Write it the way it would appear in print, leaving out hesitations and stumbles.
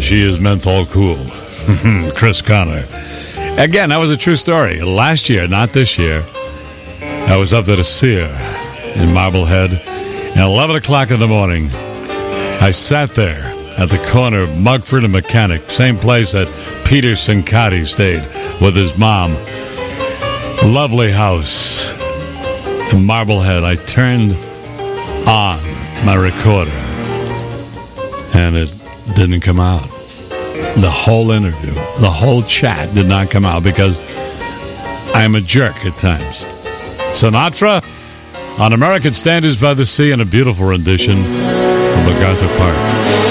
she is menthol cool. Chris Connor. Again, that was a true story. Last year, not this year, I was up at the Sear in Marblehead, and 11 o'clock in the morning, I sat there at the corner of Mugford and Mechanic, same place that Peter Sincotti stayed with his mom. Lovely house in Marblehead. I turned on my recorder, and it didn't come out. The whole interview, the whole chat did not come out because I am a jerk at times. Sinatra on American Standards by the Sea in a beautiful rendition of MacArthur Park.